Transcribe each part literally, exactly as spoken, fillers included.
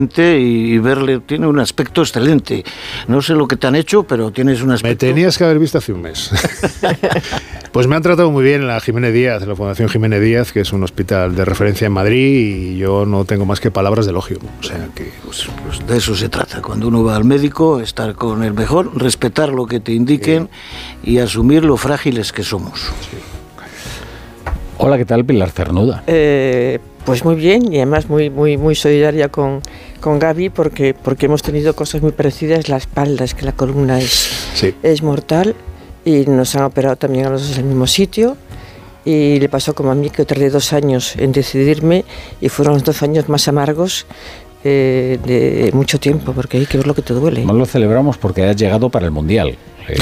y verle, tiene un aspecto excelente. No sé lo que te han hecho, pero tienes un aspecto... Me tenías que haber visto hace un mes. Pues me han tratado muy bien en la Jiménez Díaz, en la Fundación Jiménez Díaz, que es un hospital de referencia en Madrid, y yo no tengo más que palabras de elogio. O sea que... Pues, pues de eso se trata. Cuando uno va al médico, estar con el mejor, respetar lo que te indiquen sí. y asumir lo frágiles que somos. Sí. Hola, ¿qué tal, Pilar Cernuda? Eh, pues muy bien, y además muy muy muy solidaria con, con Gaby, porque porque hemos tenido cosas muy parecidas. La espalda, es que la columna es, sí. es mortal, y nos han operado también a los dos en el mismo sitio, y le pasó como a mí, que tardé dos años en decidirme, y fueron los dos años más amargos eh, de mucho tiempo, porque hay que ver lo que te duele. No lo celebramos porque has llegado para el Mundial.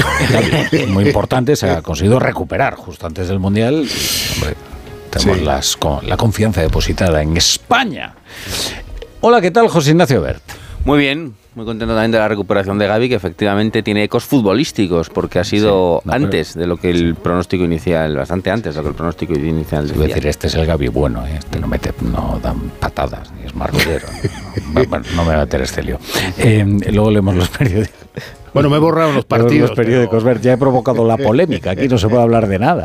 Eh, muy importante, se ha conseguido recuperar justo antes del Mundial. Y, hombre, tenemos sí. las, con, la confianza depositada en España. Hola, ¿qué tal, José Ignacio Bert? Muy bien, muy contento también de la recuperación de Gaby, que efectivamente tiene ecos futbolísticos, porque ha sido sí, no, antes pero, de lo que el pronóstico inicial, bastante antes de lo que el pronóstico inicial decía. Es decir, este es el Gaby bueno, ¿eh? Este no mete, no dan patadas, ni es marrullero. No, bueno, no me va a meter este lío. Eh, luego leemos los periódicos. Bueno, me he borrado los partidos. Los periódicos, pero... ya he provocado la polémica, aquí no se puede hablar de nada.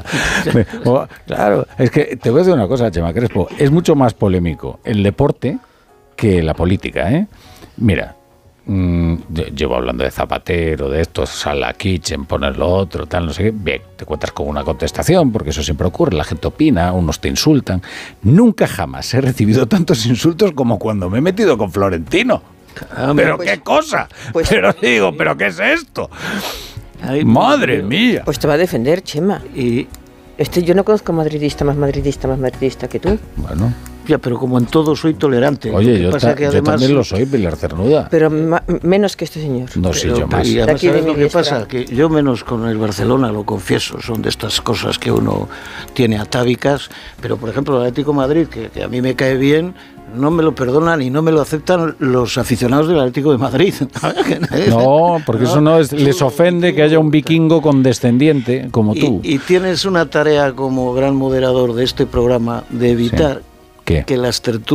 Claro, es que te voy a decir una cosa, Chema Crespo, es mucho más polémico el deporte que la política, ¿eh? Mira, mmm, llevo hablando de Zapatero, de esto, Sala Kitchen, poner lo otro, tal, no sé qué. Bien, te cuentas con una contestación, porque eso siempre ocurre, la gente opina, unos te insultan. Nunca jamás he recibido tantos insultos como cuando me he metido con Florentino. Ah, pero pues, qué cosa, pues, pero digo, pero qué es esto. Ay, madre pues, mía. Pues te va a defender, Chema. Y este, yo no conozco madridista más madridista más madridista que tú. Bueno. Ya, pero como en todo soy tolerante. Oye, yo, pasa ta, que yo además, también lo soy, Pilar Cernuda. Pero ma, menos que este señor. No, sí, pero, yo más. Y además, ¿sabes lo que pasa? Que yo menos con el Barcelona, lo confieso, son de estas cosas que uno tiene atávicas, pero por ejemplo el Atlético de Madrid, que, que a mí me cae bien, no me lo perdonan y no me lo aceptan los aficionados del Atlético de Madrid. No, porque eso no es, les ofende que haya un vikingo condescendiente como tú. Y, y tienes una tarea como gran moderador de este programa de evitar sí. que las tertulias